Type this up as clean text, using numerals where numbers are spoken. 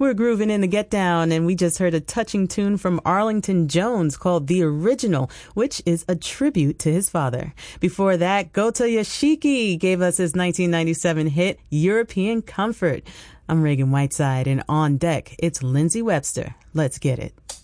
We're grooving in the Get Down, and we just heard a touching tune from Arlington Jones called The Original, which is a tribute to his father. Before that, Goto Yoshiki gave us his 1997 hit, European Comfort. I'm Reagan Whiteside, and on deck, it's Lindsay Webster. Let's get it.